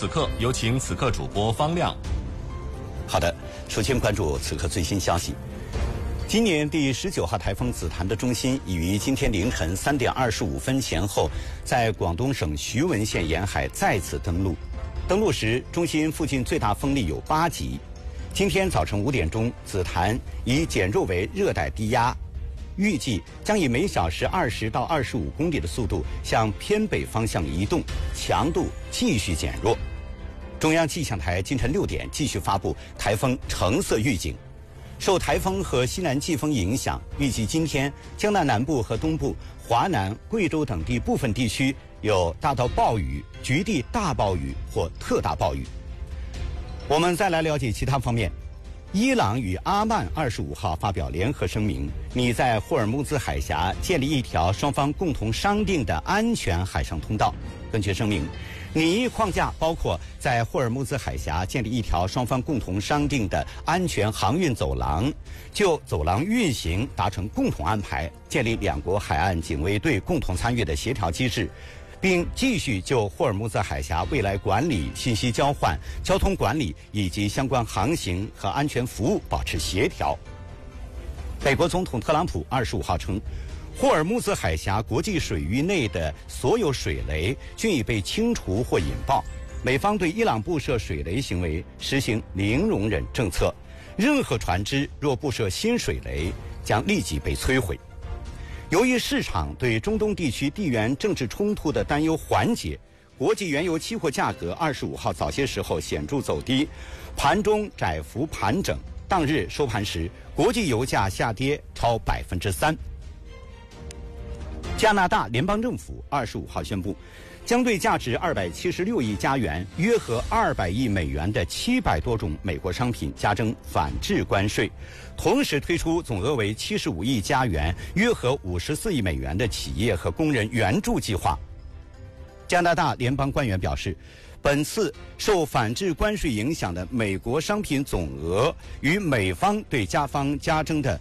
此刻，有请此刻主播方亮。 好的，首先关注此刻最新消息。今年第19号台风紫檀的中心已于今天凌晨3点25分前后，在广东省徐闻县沿海再次登陆。登陆时，中心附近最大风力有8级。今天早晨5点钟，紫檀已减弱为热带低压，预计将以每小时20到25公里的速度向偏北方向移动，强度继续减弱。中央气象台今晨6点继续发布台风橙色预警。受台风和西南季风影响，预计今天江南南部和东部、华南、贵州等地部分地区有大到暴雨、局地大暴雨或特大暴雨。我们再来了解其他方面。伊朗与阿曼25号发表联合声明，拟在霍尔木兹海峡建立一条双方共同商定的安全海上通道。根据声明，拟议框架包括在霍尔木兹海峡建立一条双方共同商定的安全航运走廊，就走廊运行达成共同安排，建立两国海岸警卫队共同参与的协调机制，并继续就霍尔木兹海峡未来管理、信息交换、交通管理以及相关航行和安全服务保持协调。美国总统特朗普25号称，霍尔木兹海峡国际水域内的所有水雷均已被清除或引爆。美方对伊朗布设水雷行为实行零容忍政策，任何船只若布设新水雷，将立即被摧毁。由于市场对中东地区地缘政治冲突的担忧缓解，国际原油期货价格25号早些时候显著走低，盘中窄幅盘整。当日收盘时，国际油价下跌超3%。加拿大联邦政府25号宣布，将对价值276亿加元（约合200亿美元）的700多种美国商品加征反制关税，同时推出总额为75亿加元（约合54亿美元）的企业和工人援助计划。加拿大联邦官员表示，本次受反制关税影响的美国商品总额与美方对加方加征的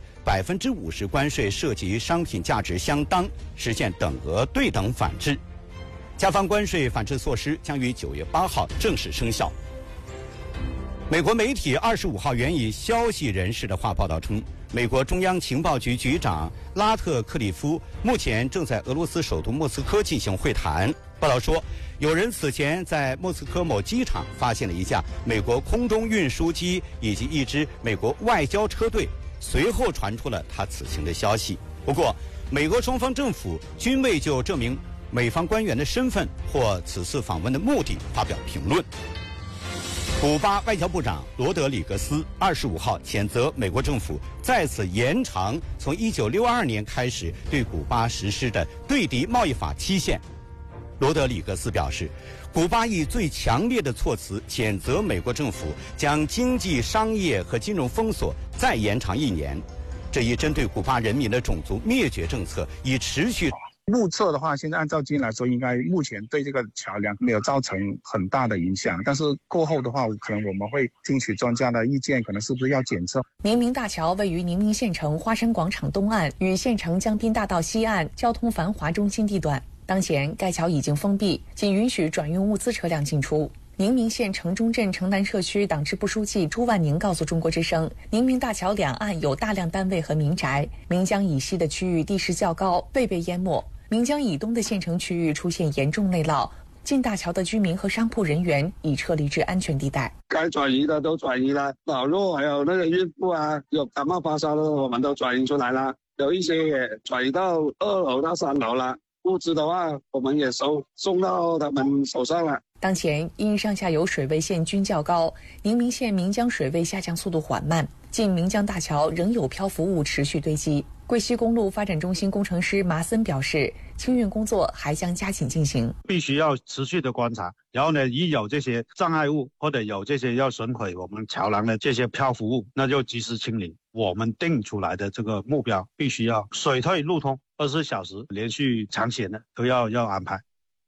50%关税涉及商品价值相当，实现等额对等反制。加方关税反制措施将于9月8号正式生效。美国媒体25号援引消息人士的话报道称，美国中央情报局局长拉特克里夫目前正在俄罗斯首都莫斯科进行会谈。报道说，有人此前在莫斯科某机场发现了一架美国空中运输机以及一支美国外交车队，随后传出了他此行的消息。不过，美国双方政府均未就这名美方官员的身份或此次访问的目的发表评论。古巴外交部长罗德里格斯25号谴责美国政府再次延长从1962年开始对古巴实施的对敌贸易法期限。罗德里格斯表示，古巴以最强烈的措辞谴责美国政府将经济、商业和金融封锁再延长1年。这一针对古巴人民的种族灭绝政策已持续。 目测的话，现在按照今天来说，应该目前对这个桥梁没有造成很大的影响。但是过后的话，可能我们会听取专家的意见，可能是不是要检测。 宁明大桥位于宁明县城花山广场东岸，与县城江滨大道西岸交通繁华中心地段。当前该桥已经封闭，仅允许转运物资车辆进出。宁明县城中镇城南社区党支部书记朱万宁告诉中国之声，宁明大桥两岸有大量单位和民宅，岷江以西的区域地势较高，未被淹没。岷江以东的县城区域出现严重内涝，进大桥的居民和商铺人员已撤离至安全地带。 该转移的都转移了，老弱还有那个孕妇啊，有感冒发烧的我们都转移出来了，有一些也转移到2楼到3楼了。物资的话，我们也送到他们手上了。 当前因上下游水位线均较高，宁明县岷江水位下降速度缓慢，近岷江大桥仍有漂浮物持续堆积。桂西公路发展中心工程师麻森表示，清运工作还将加紧进行， 必须要持续的观察，然后呢，一有这些障碍物或者有这些要损毁我们桥梁的这些漂浮物，那就及时清理。我们定出来的这个目标必须要水退路通，24小时连续长险的都要安排。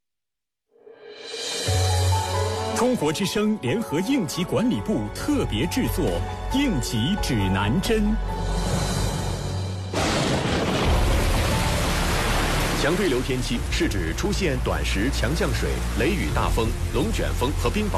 中国之声联合应急管理部特别制作《应急指南针》。 强对流天气是指出现短时强降水、雷雨大风、龙卷风和冰雹